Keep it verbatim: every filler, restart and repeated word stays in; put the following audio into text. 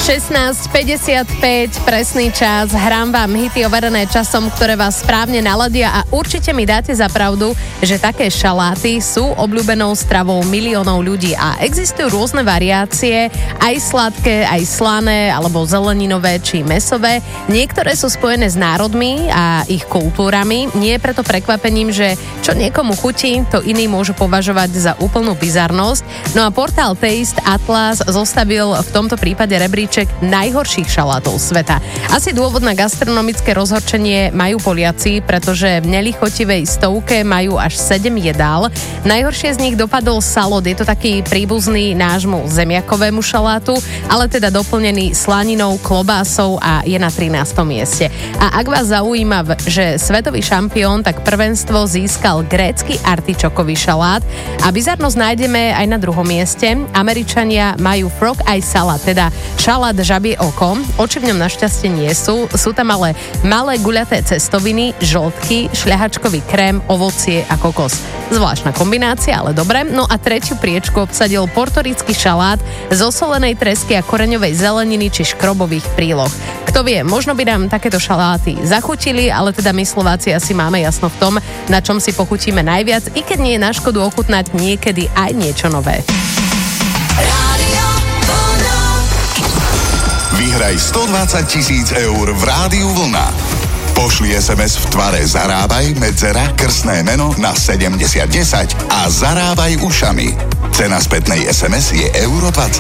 šestnásť päťdesiatpäť, presný čas. Hrám vám hity overené časom, ktoré vás správne naladia a určite mi dáte za pravdu, že také šaláty sú obľúbenou stravou miliónov ľudí a existujú rôzne variácie, aj sladké, aj slané, alebo zeleninové či mäsové. Niektoré sú spojené s národmi a ich kultúrami. Nie je preto prekvapením, že čo niekomu chutí, to iní môžu považovať za úplnú bizarnosť. No a portál Taste Atlas zostavil v tomto prípade rebríček najhorších šalátov sveta. Asi dôvod na gastronomické rozhorčenie majú Poliaci, pretože v nelichotivej stovke majú až sedem jedál. Najhoršie z nich dopadol salod, je to taký príbuzný nášmu zemiakovému šalátu, ale teda doplnený slaninou, klobásou a je na trinástom mieste. A ak vás zaujíma, že svetový šampión, tak prvenstvo získal grécky artičokový šalát a bizarnosť nájdeme aj na druhom mieste. Američania majú frog eye salad, teda šalát žabie oko. Oči v ňom našťastie nie sú. Sú tam ale malé guľaté cestoviny, žltky, šľahačkový krém, ovocie a kokos. Zvláštna kombinácia, ale dobre. No a tretiu priečku obsadil portorický šalát z osolenej tresky a koreňovej zeleniny či škrobových príloh. Kto vie, možno by nám takéto šaláty zachutili, ale teda my Slováci asi máme jasno v tom, na čom si pochutíme najviac, i keď nie je na škodu ochutnať niekedy aj niečo nové. Vyhraj stodvadsať tisíc eur v Rádiu Vlna. Pošli es em es v tvare Zarábaj, medzera, krstné meno na sedemdesiat desať a zarábaj ušami. Cena spätnej es em es je euro dvadsať.